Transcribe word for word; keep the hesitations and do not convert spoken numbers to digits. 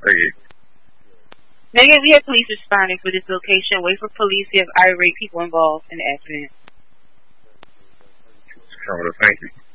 Thank you. Negative police responding for this location. Wait for police if irate people involved in the accident. Thank you.